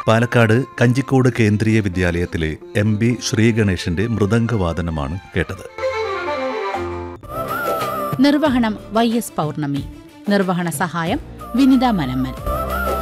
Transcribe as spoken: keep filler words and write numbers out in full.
പാലക്കാട് കഞ്ചിക്കോട് കേന്ദ്രീയ വിദ്യാലയത്തിലെ M B ശ്രീഗണേഷിന്റെ മൃദംഗവാദനമാണ് കേട്ടത്. നിർവഹണം വൈ എസ് പൗർണമി. നിർവഹണ സഹായം വിനിത മനമ്മൽ.